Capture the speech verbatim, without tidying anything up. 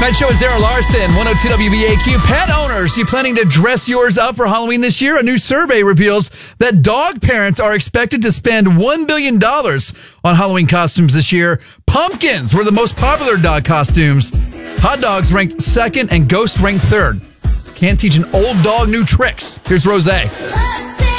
Tonight show is Zara Larson, one oh two W B A Q. Pet owners, you planning to dress yours up for Halloween this year? A new survey reveals that dog parents are expected to spend one billion dollars on Halloween costumes this year. Pumpkins were the most popular dog costumes. Hot dogs ranked second and ghosts ranked third. Can't teach an old dog new tricks. Here's Rosé.